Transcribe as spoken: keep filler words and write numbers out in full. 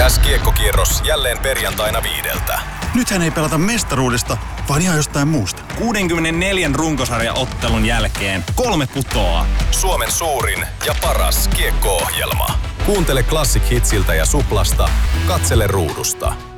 Jääs-kiekkokierros jälleen perjantaina viideltä. Nythän ei pelata mestaruudesta, vaan ihan jostain muusta. kuudenkymmenenneljän runkosarjaottelun jälkeen kolme putoaa. Suomen suurin ja paras kiekko-ohjelma. Kuuntele Classic Hitsiltä ja Suplasta. Katsele ruudusta.